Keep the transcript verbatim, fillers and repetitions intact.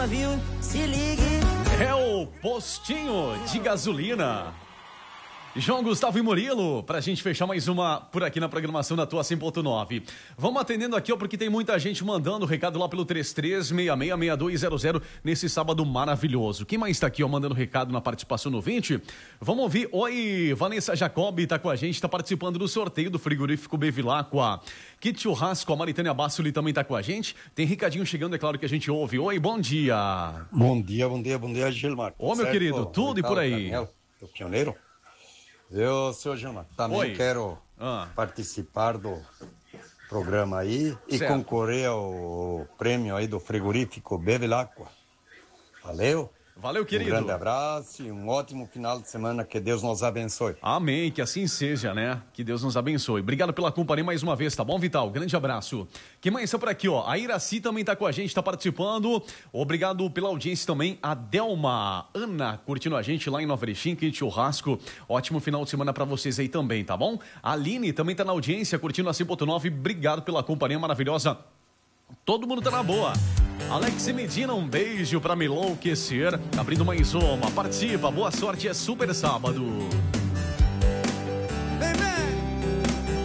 Viu? Se ligue. É o postinho de gasolina. João Gustavo e Murilo, pra gente fechar mais uma por aqui na programação da tua cem ponto nove. Vamos atendendo aqui, ó, porque tem muita gente mandando recado lá pelo três três seis seis, seis dois zero zero nesse sábado maravilhoso. Quem mais tá aqui, ó, mandando recado na participação no vinte? Vamos ouvir. Oi, Vanessa Jacobi tá com a gente, tá participando do sorteio do frigorífico Bevilacqua. Kit Churrasco, a Maritânia Bassoli também tá com a gente. Tem recadinho chegando, é claro que a gente ouve. Oi, bom dia. Bom dia, bom dia, bom dia, Gilmar. Ô, meu certo? querido, tudo e por aí? Daniel, o pioneiro. Eu, senhor Gilmar, também Oi. quero Ah. participar do programa aí e Certo. concorrer ao prêmio aí do frigorífico Bevilacqua. Valeu? Valeu, querido. Um grande abraço e um ótimo final de semana, que Deus nos abençoe. Amém, que assim seja, né? Que Deus nos abençoe. Obrigado pela companhia mais uma vez, tá bom, Vital? Grande abraço. Quem mais está por aqui, ó? A Iraci também tá com a gente, tá participando. Obrigado pela audiência também. A Delma, Ana, curtindo a gente lá em Nova Erechim, que churrasco. Ótimo final de semana pra vocês aí também, tá bom? A Aline também tá na audiência, curtindo a cem ponto nove. Obrigado pela companhia maravilhosa. Todo mundo tá na boa. Alex Medina, um beijo pra me enlouquecer. Abrindo mais uma. Participa, boa sorte, é super sábado.